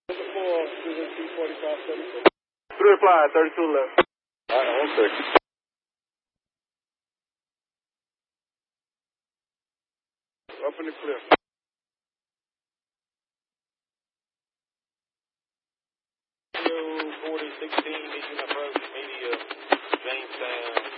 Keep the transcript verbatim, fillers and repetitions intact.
Three reply, thirty-two left. All right, one second. Up in the clear. forty sixteen, meeting approach, media, Jamestown.